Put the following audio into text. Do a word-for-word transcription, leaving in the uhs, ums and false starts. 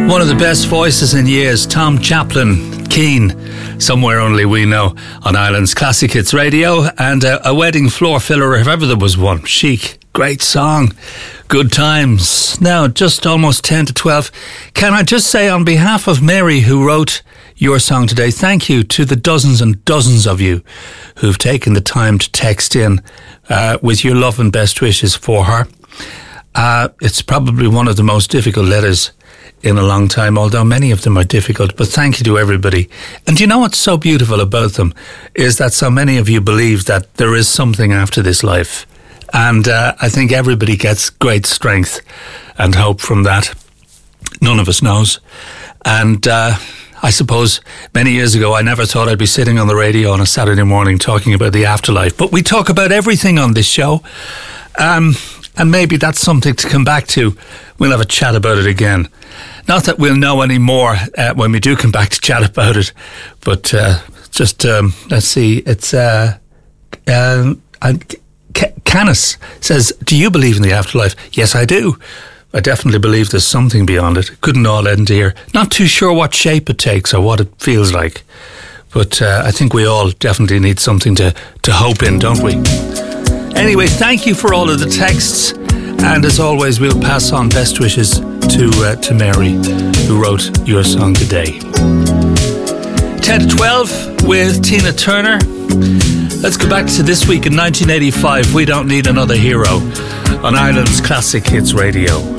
One of the best voices in years, Tom Chaplin, Keen, Somewhere Only We Know, on Ireland's Classic Hits Radio, and a, a wedding floor filler if ever there was one. Chic, great song, good times. Now, just almost ten to twelve. Can I just say on behalf of Mary, who wrote your song today, thank you to the dozens and dozens of you who've taken the time to text in uh, with your love and best wishes for her. Uh, it's probably one of the most difficult letters in a long time, although many of them are difficult, but thank you to everybody. And you know what's so beautiful about them is that so many of you believe that there is something after this life. And uh, I think everybody gets great strength and hope from that. None of us knows. And uh, I suppose many years ago I never thought I'd be sitting on the radio on a Saturday morning talking about the afterlife, but we talk about everything on this show. Um, and maybe that's something to come back to. We'll have a chat about it again. Not that we'll know any more uh, when we do come back to chat about it, but uh, just, um, let's see, it's, uh, uh, Canis says, do you believe in the afterlife? Yes, I do. I definitely believe there's something beyond it. It couldn't all end here. Not too sure what shape it takes or what it feels like, but uh, I think we all definitely need something to, to hope in, don't we? Anyway, thank you for all of the texts. And as always, we'll pass on best wishes to uh, to Mary, who wrote your song today. ten to twelve with Tina Turner. Let's go back to this week in nineteen eighty-five. We Don't Need Another Hero on Ireland's Classic Hits Radio.